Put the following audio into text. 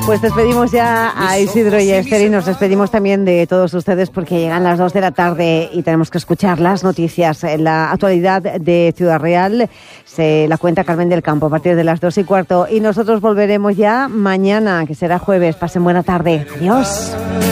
Pues despedimos ya a Isidro y a Esther y nos despedimos también de todos ustedes porque llegan las 2 de la tarde y tenemos que escuchar las noticias. La actualidad de Ciudad Real se la cuenta Carmen del Campo a partir de las 2:15 y nosotros volveremos ya mañana, que será jueves. Pasen buena tarde. Adiós.